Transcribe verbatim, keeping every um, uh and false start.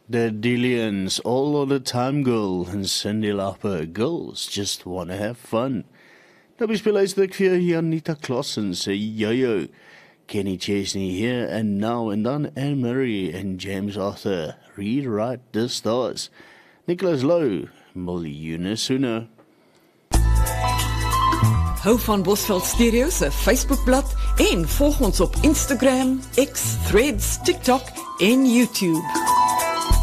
The Dillians, all of the time girl, en Cyndi Lauper, girls just wanna have fun. Nou bespeel luister ek vir Janita Clausen se Yo-Yo, Kenny Chesney here, and now and then Anne Murray and James Arthur, Rewrite the Stars. Nicholas Lowe, Miljoene Soene. Hou van Bosveld Stereo se Facebookblad en volg ons op Instagram, X, Threads, TikTok en YouTube.